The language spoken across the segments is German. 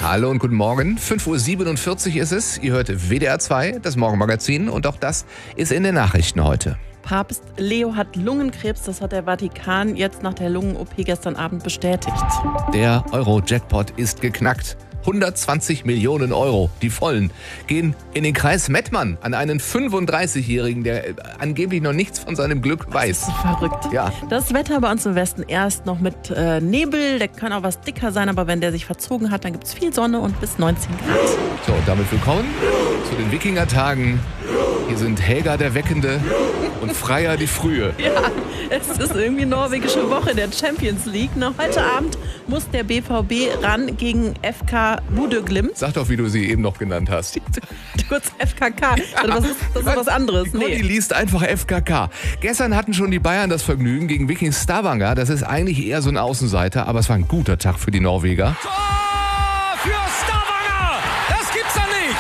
Hallo und guten Morgen. 5:47 Uhr ist es. Ihr hört WDR 2, das Morgenmagazin. Und auch das ist in den Nachrichten heute. Papst Leo hat Lungenkrebs, das hat der Vatikan jetzt nach der Lungen-OP gestern Abend bestätigt. Der Euro-Jackpot ist geknackt. 120 Millionen Euro, die vollen, gehen in den Kreis Mettmann an einen 35-Jährigen, der angeblich noch nichts von seinem Glück weiß. Das ist verrückt. Ja. Das Wetter bei uns im Westen erst noch mit Nebel, der kann auch was dicker sein, aber wenn der sich verzogen hat, dann gibt es viel Sonne und bis 19 Grad. So, und damit willkommen zu den Wikingertagen. Hier sind Helga der Weckende und Freya die Frühe. Ja, es ist irgendwie norwegische Woche der Champions League. Noch heute Abend muss der BVB ran gegen FK Bodø/Glimt. Sag doch, wie du sie eben noch genannt hast. Kurz FKK. Das ist was anderes. Die liest einfach FKK. Gestern hatten schon die Bayern das Vergnügen gegen Viking Stavanger. Das ist eigentlich eher so ein Außenseiter, aber es war ein guter Tag für die Norweger. Tor für Stavanger! Das gibt's doch nicht!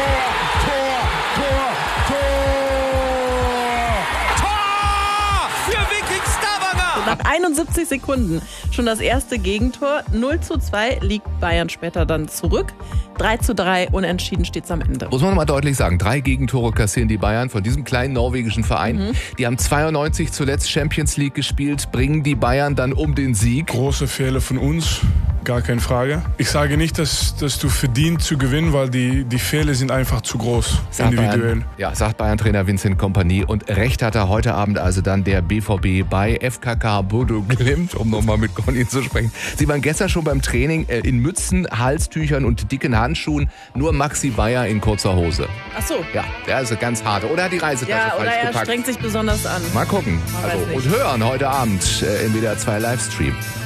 Tor für Viking Stavanger! Nach 71 Sekunden schon das erste Gegentor. 0:2 liegt Bayern später dann zurück. 3:3 unentschieden steht's am Ende. Muss man mal deutlich sagen, 3 Gegentore kassieren die Bayern von diesem kleinen norwegischen Verein. Die haben 92 zuletzt Champions League gespielt, bringen die Bayern dann um den Sieg. Große Fehler von uns, gar keine Frage. Ich sage nicht, dass du verdient zu gewinnen, weil die Fehler sind einfach zu groß, individuell. Sagt Bayern-Trainer Vincent Kompany. Und recht hat er heute Abend also dann der BVB bei FKK Bodø/Glimt, um nochmal mit Conny zu sprechen. Sie waren gestern schon beim Training in Mützen, Halstüchern und dicken Handschuhen, nur Maxi Bayer in kurzer Hose. Ach so. Ja, der ist ganz hart. Oder hat die Reisetasche Ja, falsch oder er gepackt? strengt sich besonders an. Mal gucken. Man weiß nicht. Und hören heute Abend im WDR 2 Livestream.